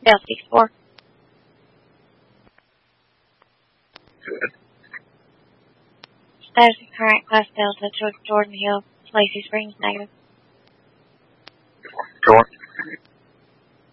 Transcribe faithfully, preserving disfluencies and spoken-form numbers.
Delta sixty-four. Good. Status of current class Delta to Jordan Hill, Lacey Springs, negative. Jordan